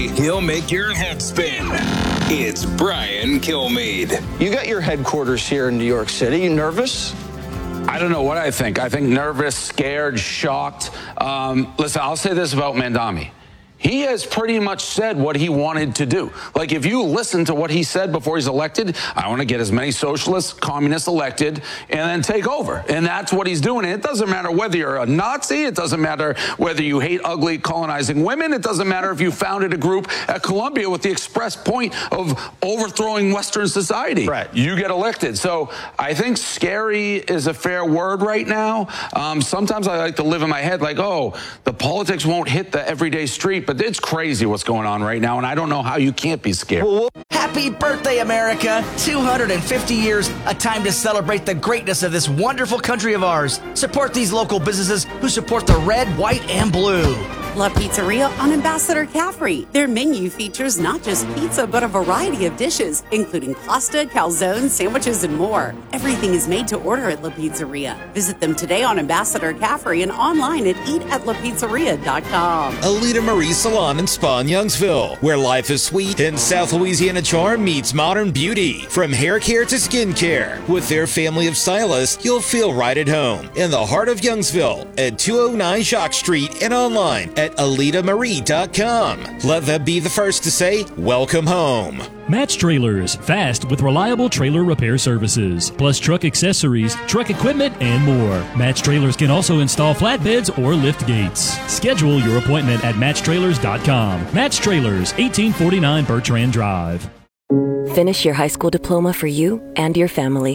He'll make your head spin. It's Brian Kilmeade. You got your headquarters here in New York City. You nervous? I don't know what I think. I think nervous, scared, shocked. Listen, I'll say this about Mandami. He has pretty much said what he wanted to do. Like, if you listen to what he said before he's elected, I want to get as many socialists, communists elected, and then take over. And that's what he's doing. And it doesn't matter whether you're a Nazi. It doesn't matter whether you hate ugly colonizing women. It doesn't matter if you founded a group at Columbia with the express point of overthrowing Western society. Right. You get elected. So I think scary is a fair word right now. Sometimes I like to live in my head like, oh, the politics won't hit the everyday street, but it's crazy what's going on right now, and I don't know how you can't be scared. Happy birthday, America! 250 years, a time to celebrate the greatness of this wonderful country of ours. Support these local businesses who support the red, white, and blue. La Pizzeria on Ambassador Caffrey. Their menu features not just pizza, but a variety of dishes, including pasta, calzones, sandwiches, and more. Everything is made to order at La Pizzeria. Visit them today on Ambassador Caffrey and online at eatatlapizzeria.com. Alita Marie Salon and Spa in Youngsville, where life is sweet and South Louisiana charm meets modern beauty. From hair care to skin care, with their family of stylists, you'll feel right at home in the heart of Youngsville at 209 Jacques Street and online at AlitaMarie.com. Let them be the first to say, welcome home. Match Trailers, fast with reliable trailer repair services, plus truck accessories, truck equipment, and more. Match Trailers can also install flatbeds or lift gates. Schedule your appointment at MatchTrailers.com. Match Trailers, 1849 Bertrand Drive. Finish your high school diploma for you and your family.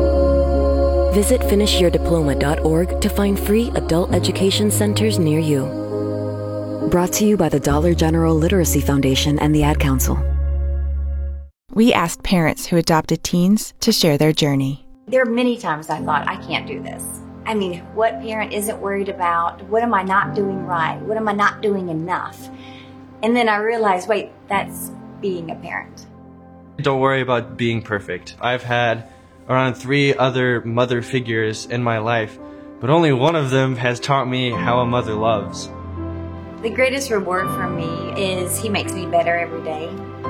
Visit finishyourdiploma.org to find free adult education centers near you. Brought to you by the Dollar General Literacy Foundation and the Ad Council. We asked parents who adopted teens to share their journey. There are many times I thought, I can't do this. I mean, what parent isn't worried about? What am I not doing right? What am I not doing enough? And then I realized, wait, that's being a parent. Don't worry about being perfect. I've had around 3 other mother figures in my life, but only one of them has taught me how a mother loves. The greatest reward for me is he makes me better every day.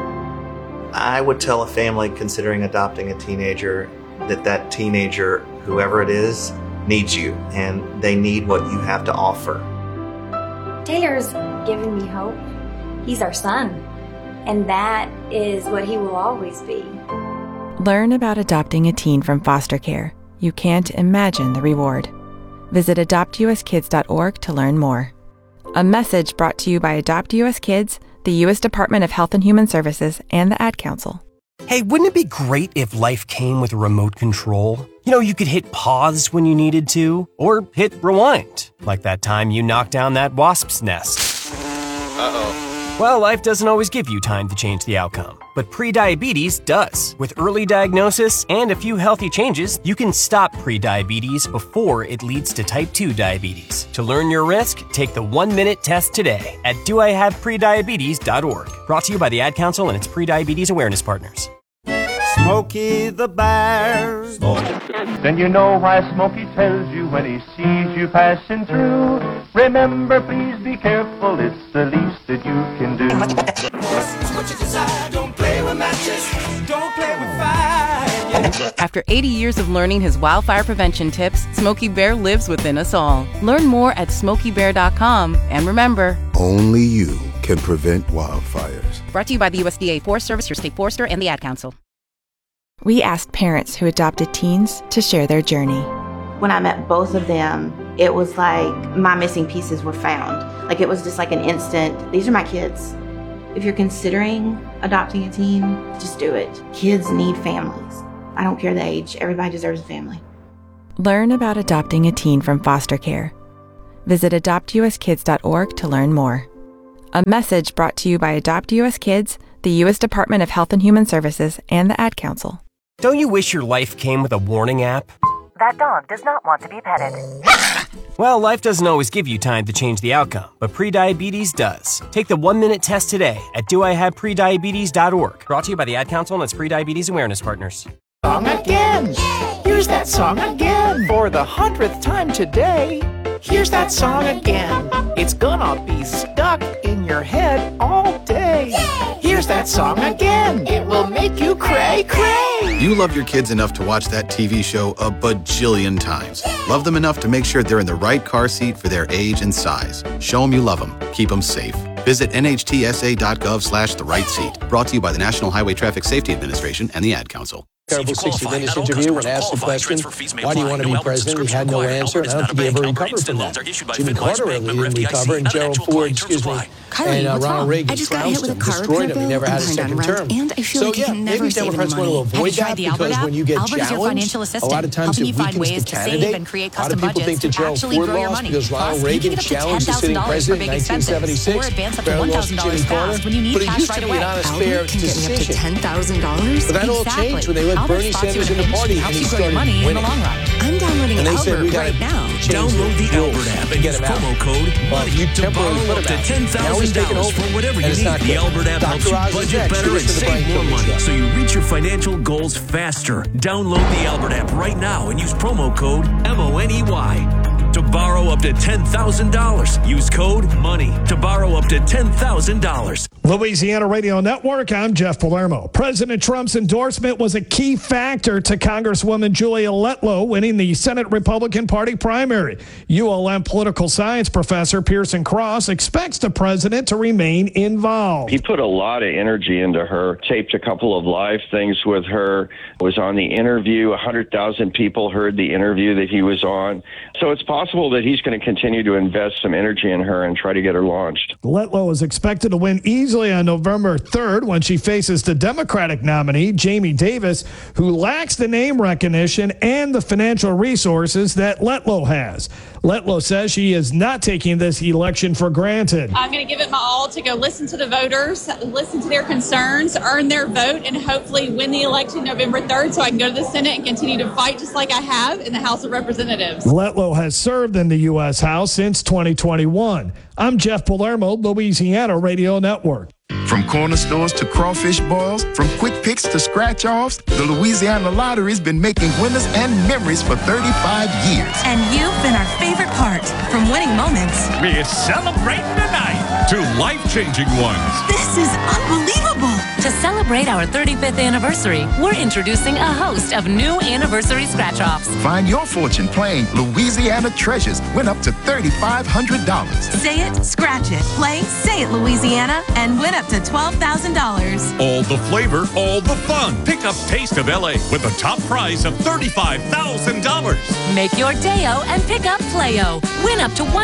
I would tell a family considering adopting a teenager that teenager, whoever it is, needs you, and they need what you have to offer. Taylor's given me hope. He's our son, and that is what he will always be. Learn about adopting a teen from foster care. You can't imagine the reward. Visit adoptuskids.org to learn more. A message brought to you by Adopt US Kids, the U.S. Department of Health and Human Services, and the Ad Council. Hey, wouldn't it be great if life came with a remote control? You know, you could hit pause when you needed to, or hit rewind, like that time you knocked down that wasp's nest. Uh-oh. Well, life doesn't always give you time to change the outcome, but prediabetes does. With early diagnosis and a few healthy changes, you can stop prediabetes before it leads to type 2 diabetes. To learn your risk, take the 1-minute test today at doihaveprediabetes.org. Brought to you by the Ad Council and its prediabetes awareness partners. Smokey the Bear. Then you know why Smokey tells you when he sees you passing through. Remember, please be careful, it's the least that you can do. What you desire, don't play with matches, don't play with fire. After 80 years of learning his wildfire prevention tips, Smokey Bear lives within us all. Learn more at SmokeyBear.com, and remember, only you can prevent wildfires. Brought to you by the USDA Forest Service, your state forester, and the Ad Council. We asked parents who adopted teens to share their journey. When I met both of them, it was like my missing pieces were found. Like it was just like an instant, these are my kids. If you're considering adopting a teen, just do it. Kids need families. I don't care the age, everybody deserves a family. Learn about adopting a teen from foster care. Visit adoptuskids.org to learn more. A message brought to you by Adopt US Kids, the U.S. Department of Health and Human Services, and the Ad Council. Don't you wish your life came with a warning app? That dog does not want to be petted. Well, life doesn't always give you time to change the outcome, but prediabetes does. Take the 1-minute test today at doihaveprediabetes.org. Brought to you by the Ad Council and its prediabetes awareness partners. Song again. Here's that song again. For the 100th time today. Here's that song again. It's gonna be stuck in your head all day. that song again. It will make you cray cray. You love your kids enough to watch that TV show a bajillion times. Love them enough to make sure they're in the right car seat for their age and size. Show them you love them. Keep them safe. Visit nhtsa.gov/the-right-seat. Brought to you by the National Highway Traffic Safety Administration and the Ad Council. Terrible 60 Minutes interview when asked the question, why do you want to be president? He had no answer, and I don't think he ever recovered from that. Jimmy Carter really didn't recover, and Gerald Ford, and Ronald Reagan trounced him, destroyed him. He never had a second term. So, yeah, maybe Democrats want to avoid that because when you get challenged, a lot of times it weakens the candidate. A lot of people think that Gerald Ford lost because Ronald Reagan challenged the sitting president in 1976. Barely lost to Jimmy Carter. But it used to be an honest, fair decision. But that all changed when they let Bernie Sanders in the party and he started winning. I'm downloading Albert right now. Download the Albert app and use promo code MONEY to borrow up to $10,000 for whatever you need. The Albert app helps you budget better and save more money so you reach your financial goals faster. Download the Albert app right now and use promo code MONEY to borrow up to $10,000. Use code MONEY to borrow up to $10,000. Louisiana Radio Network, I'm Jeff Palermo. President Trump's endorsement was a key factor to Congresswoman Julia Letlow winning the Senate Republican Party primary. ULM political science professor Pearson Cross expects the president to remain involved. He put a lot of energy into her, taped a couple of live things with her, was on the interview. 100,000 people heard the interview that he was on. So it's possible that he's going to continue to invest some energy in her and try to get her launched. Letlow is expected to win easily on November 3rd when she faces the Democratic nominee, Jamie Davis, who lacks the name recognition and the financial resources that Letlow has. Letlow says she is not taking this election for granted. I'm going to give it my all to go listen to the voters, listen to their concerns, earn their vote, and hopefully win the election November 3rd so I can go to the Senate and continue to fight just like I have in the House of Representatives. Letlow has served in the U.S. House since 2021. I'm Jeff Palermo, Louisiana Radio Network. From corner stores to crawfish boils, from quick picks to scratch-offs, the Louisiana Lottery's been making winners and memories for 35 years. And you've been our favorite part. From winning moments, we're celebrating tonight, to life-changing ones. This is unbelievable. To celebrate our 35th anniversary, we're introducing a host of new anniversary scratch-offs. Find your fortune playing Louisiana Treasures. Win up to $3,500. Say it, scratch it, play, say it, Louisiana, and win up to $12,000. All the flavor, all the fun. Pick up Taste of LA with a top prize of $35,000. Make your day-o and pick up Play-o. Win up to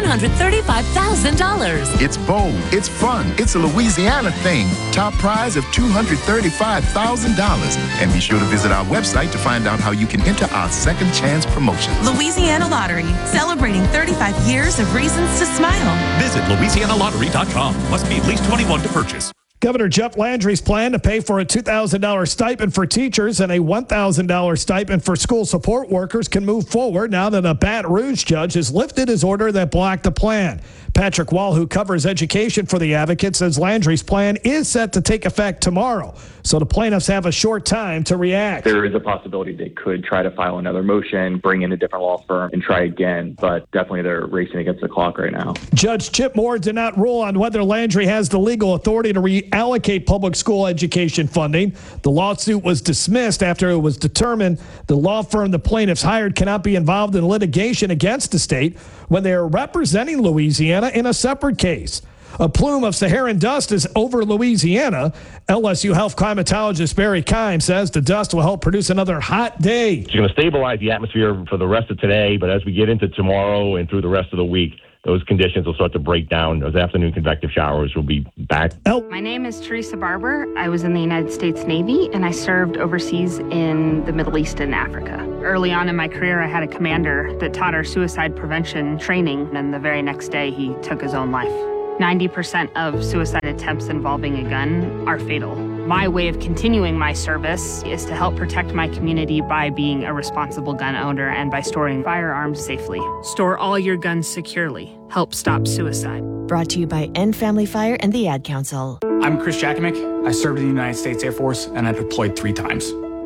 $135,000. It's bold, it's fun, it's a Louisiana thing. Top prize of $235,000. And be sure to visit our website to find out how you can enter our second chance promotions. Louisiana Lottery, celebrating 35 years of reasons to smile. Visit LouisianaLottery.com. Must be at least 21 to purchase. Governor Jeff Landry's plan to pay for a $2,000 stipend for teachers and a $1,000 stipend for school support workers can move forward now that a Baton Rouge judge has lifted his order that blocked the plan. Patrick Wall, who covers education for the Advocate, says Landry's plan is set to take effect tomorrow, so the plaintiffs have a short time to react. There is a possibility they could try to file another motion, bring in a different law firm, and try again, but definitely they're racing against the clock right now. Judge Chip Moore did not rule on whether Landry has the legal authority to reallocate public school education funding. The lawsuit was dismissed after it was determined the law firm the plaintiffs hired cannot be involved in litigation against the state when they are representing Louisiana in a separate case. A plume of Saharan dust is over Louisiana. LSU health climatologist Barry Keim says the dust will help produce another hot day. It's going to stabilize the atmosphere for the rest of today, but as we get into tomorrow and through the rest of the week, those conditions will start to break down. Those afternoon convective showers will be back. My name is Teresa Barber. I was in the United States Navy, and I served overseas in the Middle East and Africa. Early on in my career, I had a commander that taught our suicide prevention training, and the very next day, he took his own life. 90% of suicide attempts involving a gun are fatal. My way of continuing my service is to help protect my community by being a responsible gun owner and by storing firearms safely. Store all your guns securely. Help stop suicide. Brought to you by End Family Fire and the Ad Council. I'm Chris Jakimick. I served in the United States Air Force and I deployed 3 times.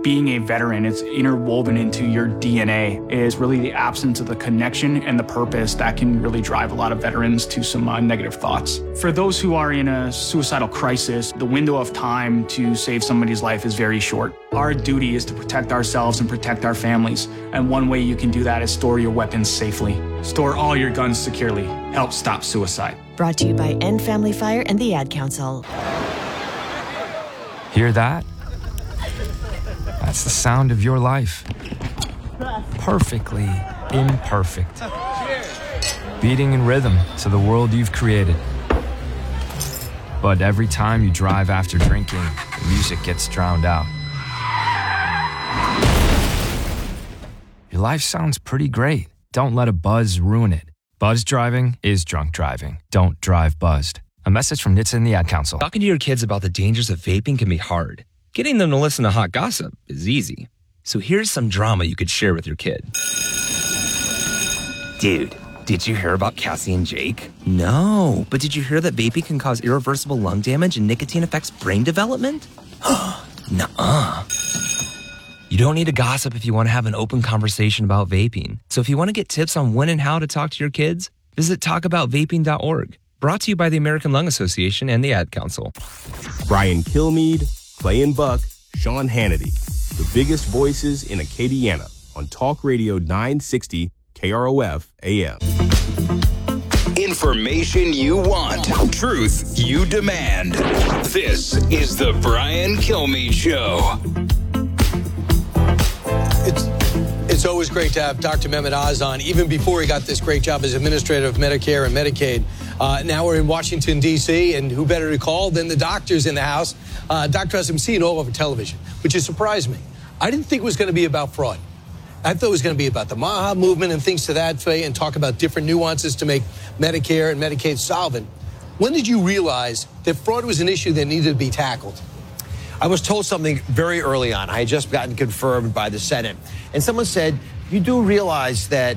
being a veteran, it's interwoven into your DNA, is really the absence of the connection and the purpose that can really drive a lot of veterans to some negative thoughts. For those who are in a suicidal crisis, the window of time to save somebody's life is very short. Our duty is to protect ourselves and protect our families. And one way you can do that is store your weapons safely. Store all your guns securely. Help stop suicide. Brought to you by End Family Fire and the Ad Council. Hear that? That's the sound of your life. Perfectly imperfect. Beating in rhythm to the world you've created. But every time you drive after drinking, the music gets drowned out. Your life sounds pretty great. Don't let a buzz ruin it. Buzz driving is drunk driving. Don't drive buzzed. A message from NHTSA and the Ad Council. Talking to your kids about the dangers of vaping can be hard. Getting them to listen to hot gossip is easy. So here's some drama you could share with your kid. Dude, did you hear about Cassie and Jake? No, but did you hear that vaping can cause irreversible lung damage and nicotine affects brain development? Nuh-uh. You don't need to gossip if you want to have an open conversation about vaping. So if you want to get tips on when and how to talk to your kids, visit talkaboutvaping.org. Brought to you by the American Lung Association and the Ad Council. Brian Kilmeade, Clay and Buck, Sean Hannity. The biggest voices in Acadiana on Talk Radio 960 KROF AM. Information you want. Truth you demand. This is the Brian Kilmeade Show. It's always great to have Dr. Mehmet Oz on, even before he got this great job as administrator of Medicare and Medicaid. Now we're in Washington, D.C., and who better to call than the doctors in the house? Dr. Oz, I'm seeing all over television, which has surprised me. I didn't think it was going to be about fraud. I thought it was going to be about the MAHA movement and things to that effect, and talk about different nuances to make Medicare and Medicaid solvent. When did you realize that fraud was an issue that needed to be tackled? I was told something very early on. I had just gotten confirmed by the Senate. And someone said, you do realize that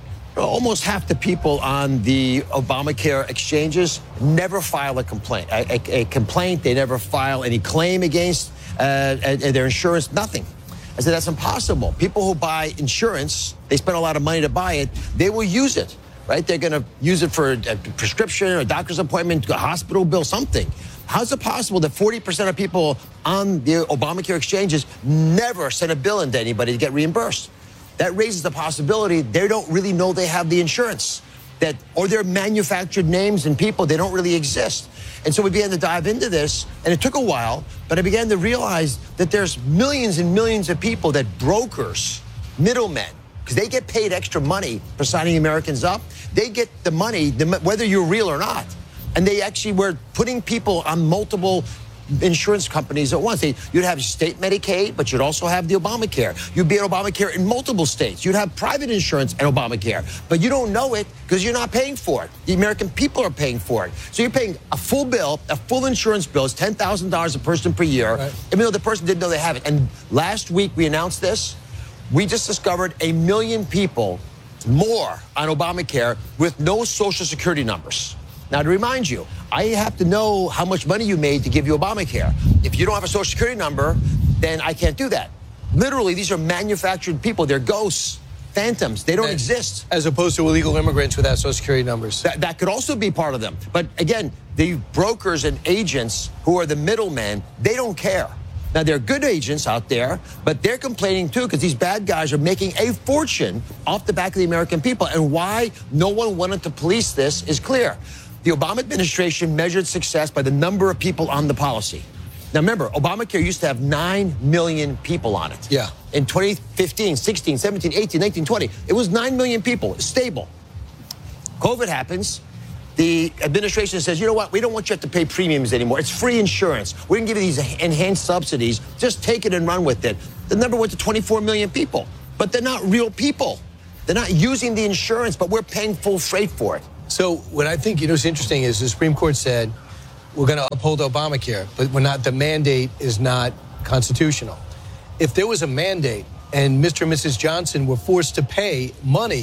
almost half the people on the Obamacare exchanges never file a complaint. A complaint, they never file any claim against their insurance, nothing. I said, that's impossible. People who buy insurance, they spend a lot of money to buy it, they will use it, right? They're going to use it for a prescription or a doctor's appointment, a hospital bill, something. How's it possible that 40% of people on the Obamacare exchanges never send a bill into anybody to get reimbursed? That raises the possibility they don't really know they have the insurance, or they're manufactured names and people, they don't really exist. And so we began to dive into this, and it took a while, but I began to realize that there's millions and millions of people that brokers, middlemen, because they get paid extra money for signing Americans up. They get the money, whether you're real or not. And they actually were putting people on multiple insurance companies at once. You'd have state Medicaid, but you'd also have the Obamacare. You'd be on Obamacare in multiple states. You'd have private insurance and Obamacare, but you don't know it because you're not paying for it. The American people are paying for it. So you're paying a full bill, a full insurance bill is $10,000 a person per year, right, even though the person didn't know they have it. And last week we announced this. We just discovered 1 million people more on Obamacare with no Social Security numbers. Now, to remind you, I have to know how much money you made to give you Obamacare. If you don't have a Social Security number, then I can't do that. Literally, these are manufactured people. They're ghosts, phantoms. They don't exist. As opposed to illegal immigrants without Social Security numbers. That could also be part of them. But again, the brokers and agents who are the middlemen, they don't care. Now, there are good agents out there, but they're complaining too because these bad guys are making a fortune off the back of the American people. And why no one wanted to police this is clear. The Obama administration measured success by the number of people on the policy. Now, remember, Obamacare used to have 9 million people on it. Yeah. In 2015, 16, 17, 18, 19, 20, it was 9 million people, stable. COVID happens. The administration says, you know what, we don't want you to have to pay premiums anymore. It's free insurance. We're going to give you these enhanced subsidies. Just take it and run with it. The number went to 24 million people. But they're not real people. They're not using the insurance, but we're paying full freight for it. So what I think, what's interesting is the Supreme Court said, we're going to uphold Obamacare, but the mandate is not constitutional. If there was a mandate and Mr. and Mrs. Johnson were forced to pay money,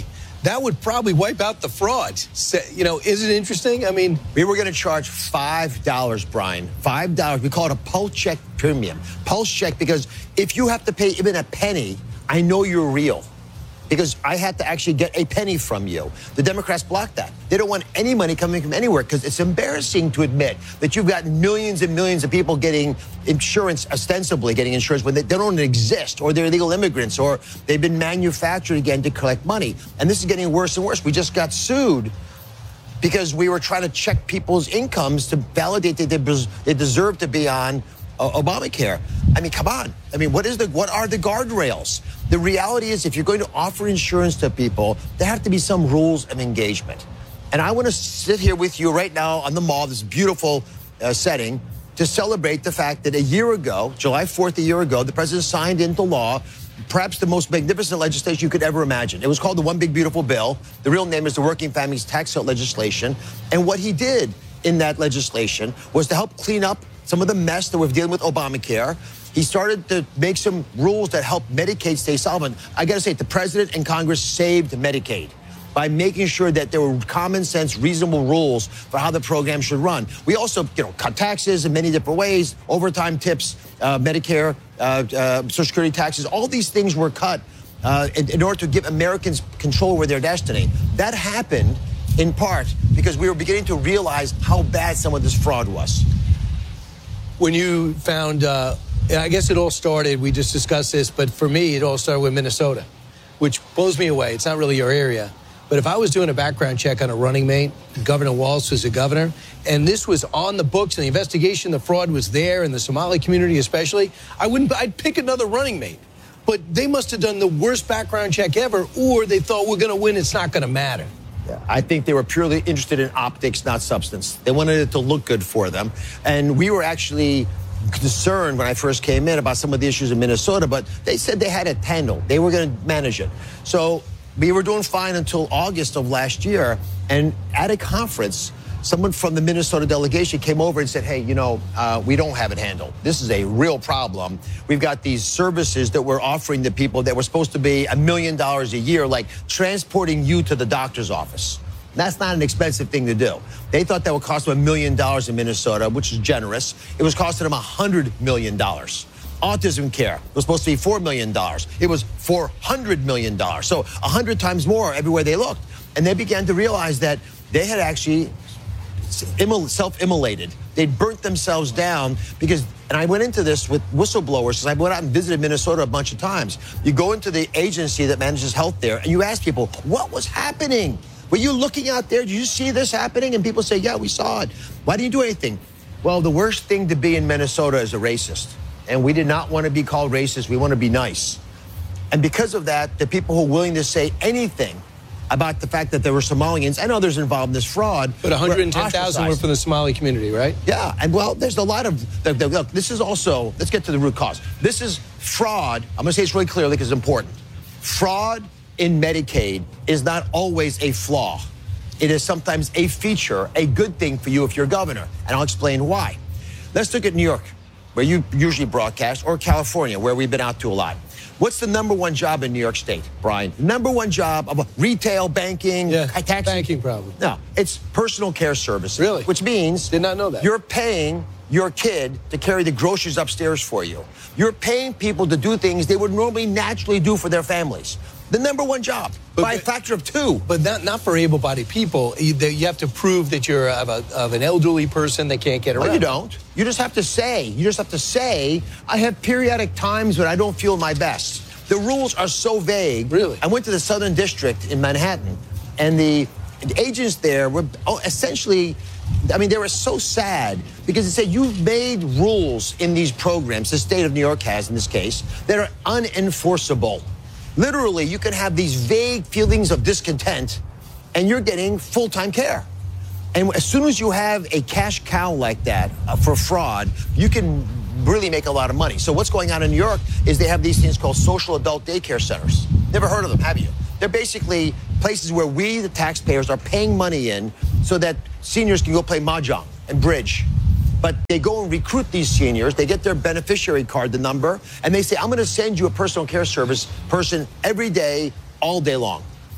that would probably wipe out the fraud. You know, isn't it interesting? I mean, we were going to charge $5, Brian. $5. We call it a pulse check premium. Pulse check, because if you have to pay even a penny, I know you're real. Because I had to actually get a penny from you. The Democrats blocked that. They don't want any money coming from anywhere, because it's embarrassing to admit that you've got millions and millions of people getting insurance, ostensibly getting insurance, when they don't exist, or they're illegal immigrants, or they've been manufactured again to collect money. And this is getting worse and worse. We just got sued because we were trying to check people's incomes to validate that they deserve to be on Obamacare. I mean, come on. I mean, what are the guardrails? The reality is, if you're going to offer insurance to people, there have to be some rules of engagement. And I want to sit here with you right now on the mall, this beautiful setting, to celebrate the fact that a year ago, July 4th, a year ago, the president signed into law perhaps the most magnificent legislation you could ever imagine. It was called the One Big Beautiful Bill. The real name is the Working Families Tax Cut legislation. And what he did in that legislation was to help clean up some of the mess that we're dealing with Obamacare. He started to make some rules that help Medicaid stay solvent. I got to say, the president and Congress saved Medicaid by making sure that there were common sense, reasonable rules for how the program should run. We also, cut taxes in many different ways, overtime tips, Medicare, Social Security taxes. All these things were cut in order to give Americans control over their destiny. That happened in part because we were beginning to realize how bad some of this fraud was. When you found, I guess it all started, we just discussed this, but for me, it all started with Minnesota, which blows me away. It's not really your area. But if I was doing a background check on a running mate, Governor Walz was a governor, and this was on the books, and the investigation, the fraud was there, in the Somali community especially, I'd pick another running mate. But they must have done the worst background check ever, or they thought, we're going to win, it's not going to matter. Yeah, I think they were purely interested in optics, not substance. They wanted it to look good for them. And we were actually concerned when I first came in about some of the issues in Minnesota, but they said they had it handled. They were going to manage it. So we were doing fine until August of last year. And at a conference, someone from the Minnesota delegation came over and said, hey, we don't have it handled. This is a real problem. We've got these services that we're offering to people that were supposed to be $1 million a year, like transporting you to the doctor's office. That's not an expensive thing to do. They thought that would cost them $1 million in Minnesota, which is generous. It was costing them $100 million. Autism care was supposed to be $4 million. It was $400 million. So 100 times more everywhere they looked. And they began to realize that they had actually self-immolated. They'd burnt themselves down because, and I went into this with whistleblowers, because I went out and visited Minnesota a bunch of times. You go into the agency that manages health there, and you ask people, what was happening? Were you looking out there? Did you see this happening? And people say, yeah, we saw it. Why didn't you do anything? Well, the worst thing to be in Minnesota is a racist. And we did not want to be called racist. We want to be nice. And because of that, the people who are willing to say anything about the fact that there were Somalians and others involved in this fraud. But 110,000 were from the Somali community, right? Yeah, and well, there's a lot of, look, this is also, let's get to the root cause. This is fraud. I'm going to say this really clearly because it's important. Fraud in Medicaid is not always a flaw. It is sometimes a feature, a good thing for you if you're governor. And I'll explain why. Let's look at New York, where you usually broadcast, or California, where we've been out to a lot. What's the number one job in New York State, Brian? Number one job of retail, banking, taxi? Banking probably. No, it's personal care services. Really? Which means did not know that. You're paying your kid to carry the groceries upstairs for you. You're paying people to do things they would normally naturally do for their families. The number one job, by a factor of 2. But not for able-bodied people. You have to prove that you're of an elderly person that can't get around. No, you don't. You just have to say, I have periodic times when I don't feel my best. The rules are so vague. Really? I went to the Southern District in Manhattan, and the agents there were essentially, they were so sad because they said, you've made rules in these programs, the state of New York has in this case, that are unenforceable. Literally, you can have these vague feelings of discontent, and you're getting full-time care. And as soon as you have a cash cow like that for fraud, you can really make a lot of money. So what's going on in New York is they have these things called social adult daycare centers. Never heard of them, have you? They're basically places where we, the taxpayers, are paying money in so that seniors can go play mahjong and bridge. But they go and recruit these seniors, they get their beneficiary card, the number, and they say, I'm going to send you a personal care service person every day, all day long.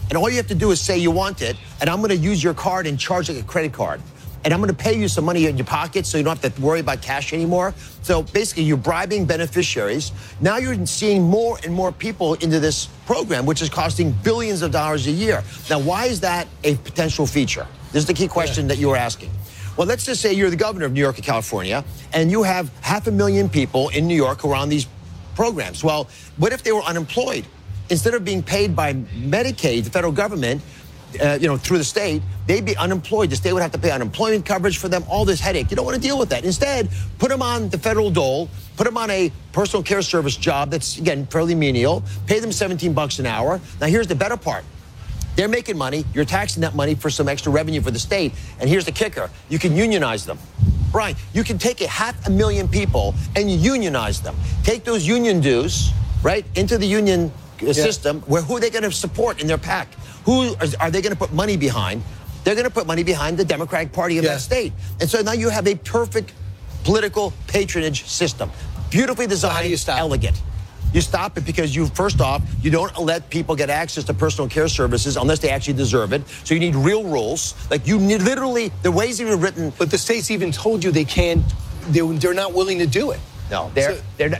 And all you have to do is say you want it, and I'm going to use your card and charge like a credit card. And I'm going to pay you some money in your pocket so you don't have to worry about cash anymore. So basically, you're bribing beneficiaries. Now you're seeing more and more people into this program, which is costing billions of dollars a year. Now, why is that a potential feature? This is the key question that you were asking. Well, let's just say you're the governor of New York and California, and you have 500,000 people in New York who are on these programs. Well, what if they were unemployed? Instead of being paid by Medicaid, the federal government, through the state, they'd be unemployed. The state would have to pay unemployment coverage for them, all this headache. You don't want to deal with that. Instead, put them on the federal dole, put them on a personal care service job that's, again, fairly menial, pay them $17 an hour. Now, here's the better part. They're making money. You're taxing that money for some extra revenue for the state. And here's the kicker. You can unionize them. Brian, you can take 500,000 people and unionize them. Take those union dues, right, into the union system, where who are they going to support in their PAC? Who are they going to put money behind? They're going to put money behind the Democratic Party of that state. And so now you have a perfect political patronage system. Beautifully designed, elegant. You stop it because first off, you don't let people get access to personal care services unless they actually deserve it. So you need real rules. Like you need literally, the ways that are written. But the states even told you they can't, they're not willing to do it. No, it's not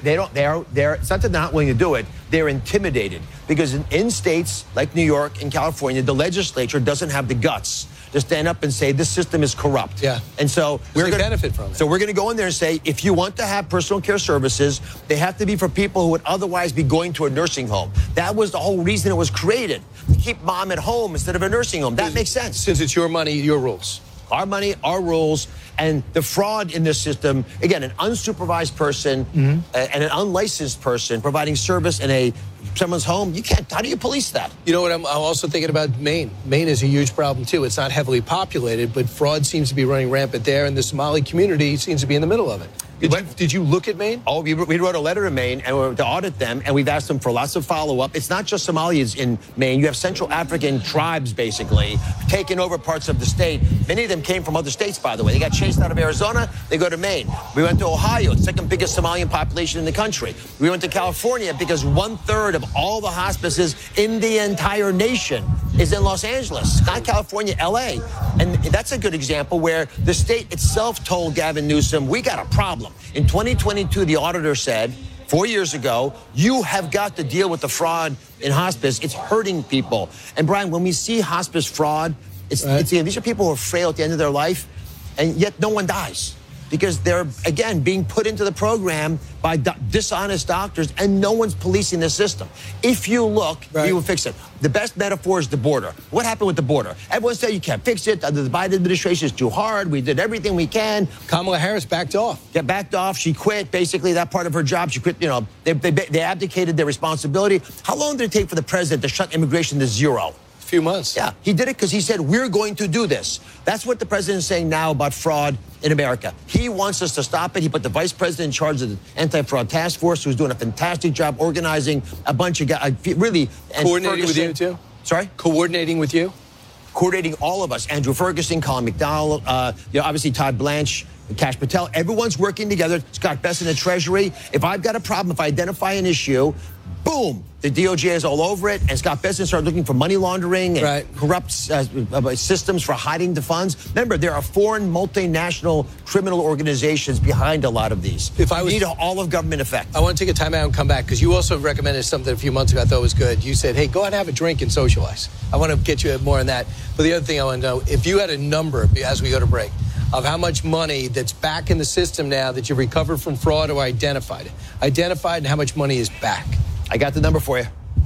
that they're not willing to do it. They're intimidated because in states like New York and California, the legislature doesn't have the guts to stand up and say this system is corrupt. Yeah. And so we're going to benefit from it. So we're going to go in there and say, if you want to have personal care services, they have to be for people who would otherwise be going to a nursing home. That was the whole reason it was created. To keep mom at home instead of a nursing home. That makes sense. Since it's your money, your rules. Our money, our rules, and the fraud in this system, again, an unsupervised person and an unlicensed person providing service in someone's home, how do you police that? You know what, I'm also thinking about Maine. Maine is a huge problem, too. It's not heavily populated, but fraud seems to be running rampant there, and the Somali community seems to be in the middle of it. Did you look at Maine? Oh, we wrote a letter to Maine and to audit them, and we've asked them for lots of follow-up. It's not just Somalis in Maine. You have Central African tribes, basically, taking over parts of the state. Many of them came from other states, by the way. They got chased out of Arizona. They go to Maine. We went to Ohio, the second biggest Somalian population in the country. We went to California because 1/3 of all the hospices in the entire nation is in Los Angeles, not California, L.A. And that's a good example where the state itself told Gavin Newsom, we got a problem. In 2022, the auditor said, 4 years ago, you have got to deal with the fraud in hospice. It's hurting people. And Brian, when we see hospice fraud, these are people who are frail at the end of their life, and yet no one dies. Because they're, again, being put into the program by dishonest doctors, and no one's policing the system. If you look, we will fix it. The best metaphor is the border. What happened with the border? Everyone said you can't fix it. The Biden administration is too hard. We did everything we can. Kamala Harris backed off. Yeah, backed off. She quit, basically, that part of her job. She quit, they abdicated their responsibility. How long did it take for the president to shut immigration to zero? Few months. Yeah, he did it because he said, we're going to do this. That's what the president is saying now about fraud in America. He wants us to stop it. He put the vice president in charge of the anti-fraud task force, who's doing a fantastic job organizing a bunch of guys, really. Coordinating with you, too? Sorry? Coordinating with you? Coordinating all of us. Andrew Ferguson, Colin McDowell, obviously Todd Blanche, Kash Patel. Everyone's working together. Scott Bess in the Treasury. If I've got a problem, if I identify an issue, boom, the DOJ is all over it, and Scott Bessent started looking for money laundering and corrupt systems for hiding the funds. Remember, there are foreign multinational criminal organizations behind a lot of these. You need all of government effect. I want to take a time out and come back, because you also recommended something a few months ago I thought was good. You said, hey, go out and have a drink and socialize. I want to get you more on that. But the other thing I want to know, if you had a number, as we go to break, of how much money that's back in the system now that you've recovered from fraud or identified, and how much money is back. I got the number for you.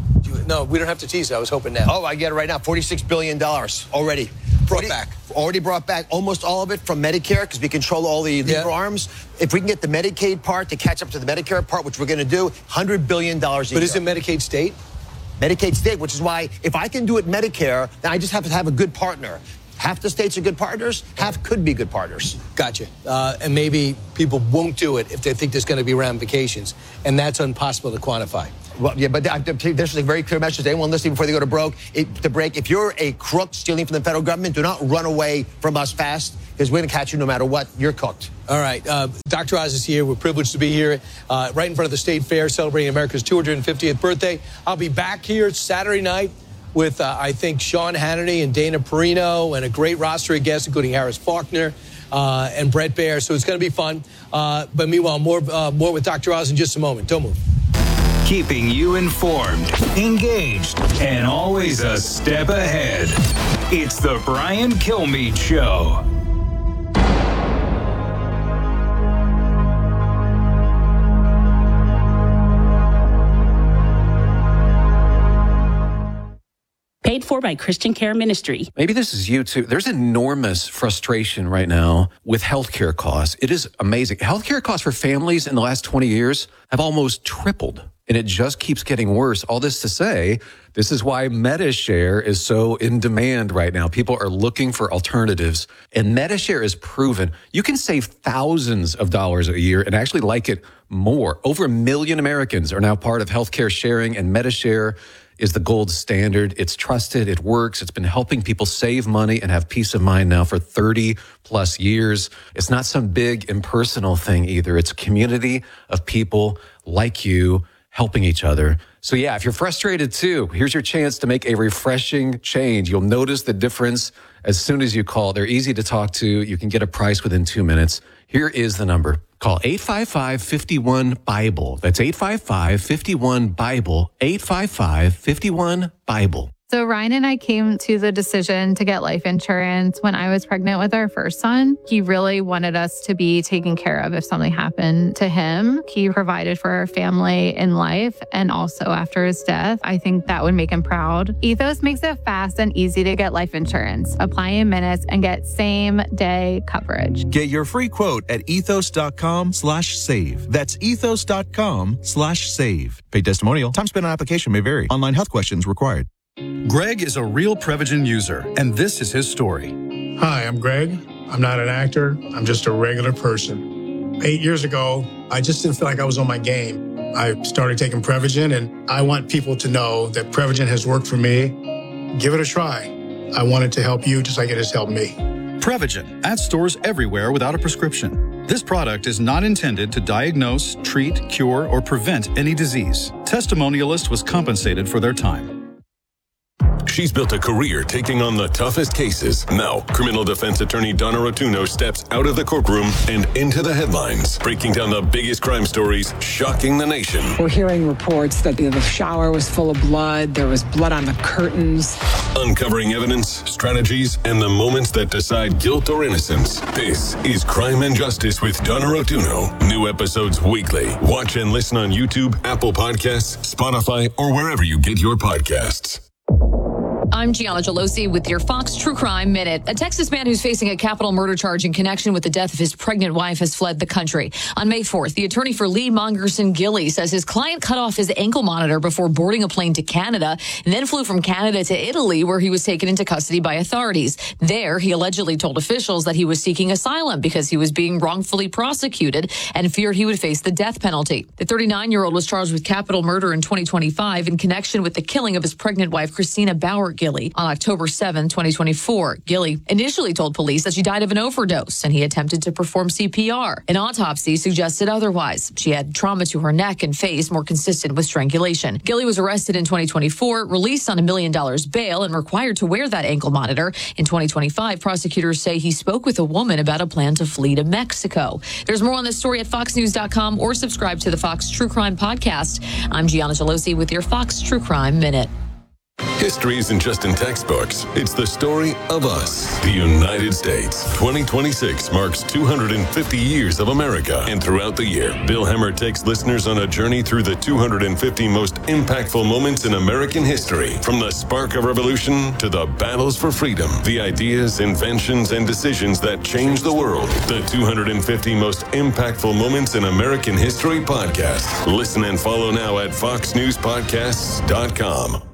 No, we don't have to tease it. I was hoping now. Oh, I get it right now. $46 billion already. Already brought back almost all of it from Medicare, because we control all the legal arms. If we can get the Medicaid part to catch up to the Medicare part, which we're going to do, $100 billion a year. But is it Medicaid state? Medicaid state, which is why if I can do it Medicare, then I just have to have a good partner. Half the states are good partners, half could be good partners. Gotcha. And maybe people won't do it if they think there's going to be ramifications, and that's impossible to quantify. Well, yeah, but there's a very clear message to anyone listening before they go to break. If you're a crook stealing from the federal government, do not run away from us fast, because we're going to catch you no matter what. You're cooked. All right. Dr. Oz is here. We're privileged to be here right in front of the State Fair, celebrating America's 250th birthday. I'll be back here Saturday night with, I think, Sean Hannity and Dana Perino and a great roster of guests, including Harris Faulkner and Brett Baer. So it's going to be fun. But meanwhile, more with Dr. Oz in just a moment. Don't move. Keeping you informed, engaged, and always a step ahead. It's the Brian Kilmeade Show. Paid for by Christian Care Ministry. Maybe this is you too. There's enormous frustration right now with healthcare costs. It is amazing. Healthcare costs for families in the last 20 years have almost tripled, and it just keeps getting worse. All this to say, this is why MediShare is so in demand right now. People are looking for alternatives, and MediShare is proven. You can save thousands of dollars a year and actually like it more. Over 1 million Americans are now part of healthcare sharing, and MediShare is the gold standard. It's trusted. It works. It's been helping people save money and have peace of mind now for 30 plus years. It's not some big impersonal thing either. It's a community of people like you helping each other. So yeah, if you're frustrated too, here's your chance to make a refreshing change. You'll notice the difference as soon as you call. They're easy to talk to. You can get a price within 2 minutes. Here is the number. Call 855-51-BIBLE. That's 855-51-BIBLE. 855-51-BIBLE. So Ryan and I came to the decision to get life insurance when I was pregnant with our first son. He really wanted us to be taken care of if something happened to him. He provided for our family in life and also after his death. I think that would make him proud. Ethos makes it fast and easy to get life insurance. Apply in minutes and get same-day coverage. Get your free quote at ethos.com/save. That's ethos.com/save. Paid testimonial. Time spent on application may vary. Online health questions required. Greg is a real Prevagen user, and this is his story. Hi, I'm Greg. I'm not an actor. I'm just a regular person. 8 years ago, I just didn't feel like I was on my game. I started taking Prevagen, and I want people to know that Prevagen has worked for me. Give it a try. I want it to help you just like it has helped me. Prevagen, at stores everywhere without a prescription. This product is not intended to diagnose, treat, cure, or prevent any disease. Testimonialist was compensated for their time. She's built a career taking on the toughest cases. Now, criminal defense attorney Donna Rotuno steps out of the courtroom and into the headlines, breaking down the biggest crime stories, shocking the nation. We're hearing reports that the shower was full of blood. There was blood on the curtains. Uncovering evidence, strategies, and the moments that decide guilt or innocence. This is Crime and Justice with Donna Rotuno. New episodes weekly. Watch and listen on YouTube, Apple Podcasts, Spotify, or wherever you get your podcasts. I'm Gianna Gelosi with your Fox True Crime Minute. A Texas man who's facing a capital murder charge in connection with the death of his pregnant wife has fled the country. On May 4th, the attorney for Lee Mongerson Gilley says his client cut off his ankle monitor before boarding a plane to Canada and then flew from Canada to Italy, where he was taken into custody by authorities. There, he allegedly told officials that he was seeking asylum because he was being wrongfully prosecuted and feared he would face the death penalty. The 39-year-old was charged with capital murder in 2025 in connection with the killing of his pregnant wife, Christina Bauer Gilley, on October 7, 2024. Gilley initially told police that she died of an overdose and he attempted to perform CPR. An autopsy suggested otherwise. She had trauma to her neck and face more consistent with strangulation. Gilley was arrested in 2024, released on $1 million bail, and required to wear that ankle monitor. In 2025, prosecutors say he spoke with a woman about a plan to flee to Mexico. There's more on this story at foxnews.com or subscribe to the Fox True Crime Podcast. I'm Gianna Gelosi with your Fox True Crime Minute. History isn't just in textbooks. It's the story of us, the United States. 2026 marks 250 years of America. And throughout the year, Bill Hemmer takes listeners on a journey through the 250 most impactful moments in American history. From the spark of revolution to the battles for freedom, the ideas, inventions, and decisions that changed the world. The 250 most impactful moments in American history podcast. Listen and follow now at foxnewspodcasts.com.